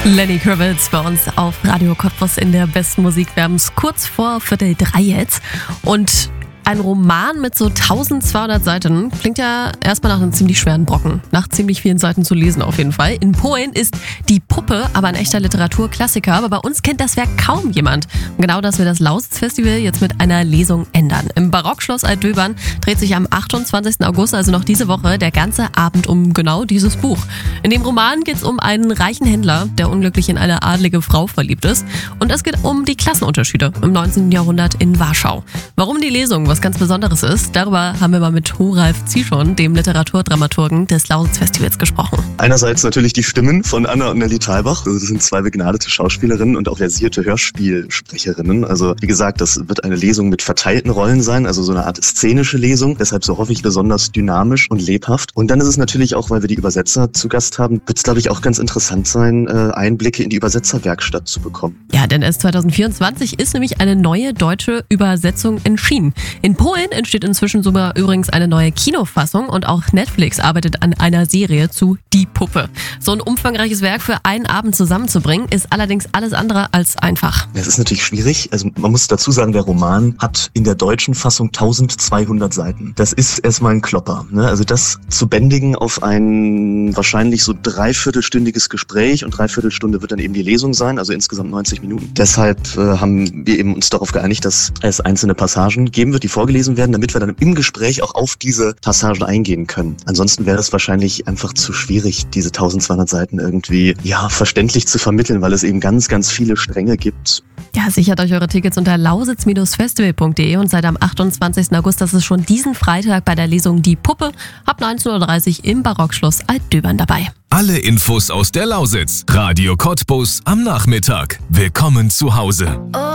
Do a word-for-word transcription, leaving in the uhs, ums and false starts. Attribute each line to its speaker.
Speaker 1: Lenny Kravitz bei uns auf Radio Cottbus in der besten Musik. Wir haben es kurz vor Viertel drei jetzt. Und ein Roman mit so zwölfhundert Seiten klingt ja erstmal nach einem ziemlich schweren Brocken. Nach ziemlich vielen Seiten zu lesen auf jeden Fall. In Polen ist Die Puppe aber ein echter Literaturklassiker. Aber bei uns kennt das Werk kaum jemand. Und genau das will das Lausitz-Festival jetzt mit einer Lesung ändern. Im Barockschloss Altdöbern dreht sich am achtundzwanzigsten August, also noch diese Woche, der ganze Abend um genau dieses Buch. In dem Roman geht es um einen reichen Händler, der unglücklich in eine adlige Frau verliebt ist. Und es geht um die Klassenunterschiede im neunzehnten Jahrhundert in Warschau. Warum die Lesung was ganz Besonderes ist, darüber haben wir mal mit Horalf Zischon, dem Literaturdramaturgen des Lausitz-Festivals, gesprochen.
Speaker 2: Einerseits natürlich die Stimmen von Anna und Nelly Thalbach. Das sind zwei begnadete Schauspielerinnen und auch versierte Hörspielsprecherinnen. Also wie gesagt, das wird eine Lesung mit verteilten Rollen sein, also so eine Art szenische Lesung. Deshalb, so hoffe ich, besonders dynamisch und lebhaft. Und dann ist es natürlich auch, weil wir die Übersetzer zu Gast haben, wird es, glaube ich, auch ganz interessant sein, Einblicke in die Übersetzerwerkstatt zu bekommen.
Speaker 1: Ja, denn erst zweitausendvierundzwanzig ist nämlich eine neue deutsche Übersetzung erschienen. In Polen entsteht inzwischen sogar übrigens eine neue Kinofassung und auch Netflix arbeitet an einer Serie zu Die Puppe. So ein umfangreiches Werk für einen Abend zusammenzubringen, ist allerdings alles andere als einfach.
Speaker 2: Das ist natürlich schwierig. Also man muss dazu sagen, der Roman hat in der deutschen Fassung eintausendzweihundert Seiten. Das ist erstmal ein Klopper, ne? Also das zu bändigen auf ein wahrscheinlich so dreiviertelstündiges Gespräch und dreiviertelstunde wird dann eben die Lesung sein, also insgesamt neunzig Minuten. Deshalb äh, haben wir eben uns darauf geeinigt, dass es einzelne Passagen geben wird, die vorgelesen werden, damit wir dann im Gespräch auch auf diese Passagen eingehen können. Ansonsten wäre es wahrscheinlich einfach zu schwierig, diese eintausendzweihundert Seiten irgendwie ja verständlich zu vermitteln, weil es eben ganz, ganz viele Stränge gibt.
Speaker 1: Ja, sichert euch eure Tickets unter lausitz festival punkt de und seid am achtundzwanzigsten August, das ist schon diesen Freitag, bei der Lesung Die Puppe ab neunzehn Uhr dreißig im Barockschloss Altdöbern dabei.
Speaker 3: Alle Infos aus der Lausitz. Radio Cottbus am Nachmittag. Willkommen zu Hause.